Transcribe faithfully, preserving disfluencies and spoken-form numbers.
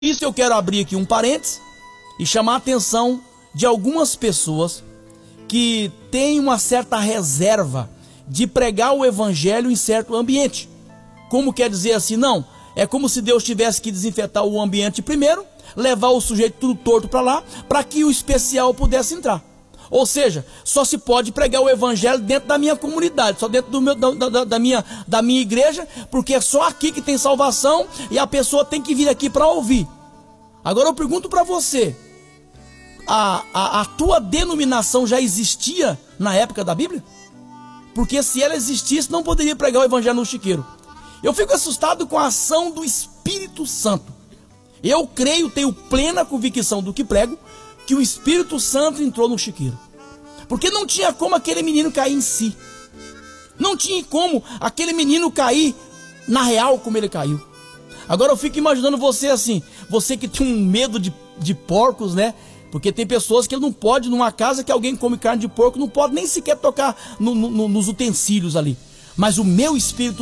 Isso eu quero abrir aqui um parênteses e chamar a atenção de algumas pessoas que têm uma certa reserva de pregar o evangelho em certo ambiente. Como quer dizer assim? Não, é como se Deus tivesse que desinfetar o ambiente primeiro, levar o sujeito tudo torto para lá, para que o especial pudesse entrar. Ou seja, só se pode pregar o evangelho dentro da minha comunidade, só dentro do meu, da, da, da, minha, da minha igreja, porque é só aqui que tem salvação e a pessoa tem que vir aqui para ouvir. Agora eu pergunto para você, a, a, a tua denominação já existia na época da Bíblia? Porque se ela existisse, não poderia pregar o evangelho no chiqueiro. Eu fico assustado com a ação do Espírito Santo. Eu creio, tenho plena convicção do que prego, que o Espírito Santo entrou no chiqueiro. Porque não tinha como aquele menino cair em si. Não tinha como aquele menino cair na real como ele caiu. Agora eu fico imaginando você assim, você que tem um medo de, de porcos, né? Porque tem pessoas que não pode, numa casa que alguém come carne de porco, não pode nem sequer tocar no, no, nos utensílios ali. Mas o meu Espírito